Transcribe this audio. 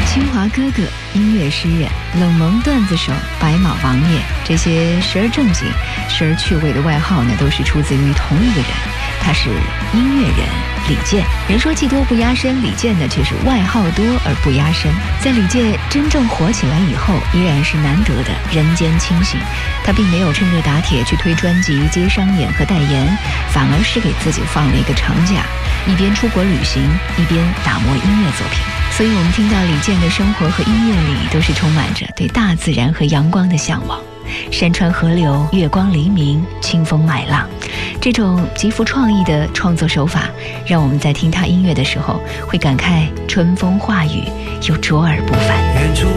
清华哥哥、音乐诗人、冷萌段子手、白马王爷，这些时而正经、时而趣味的外号呢，都是出自于同一个人，他是音乐人李健。人说技多不压身，李健呢却是外号多而不压身。在李健真正火起来以后，依然是难得的人间清醒。他并没有趁热打铁去推专辑、接商演和代言，反而是给自己放了一个长假，一边出国旅行，一边打磨音乐作品。所以我们听到李健的生活和音乐里都是充满着对大自然和阳光的向往，山川河流、月光黎明、清风麦浪，这种极富创意的创作手法，让我们在听他音乐的时候会感慨春风化雨又卓尔不凡。 远处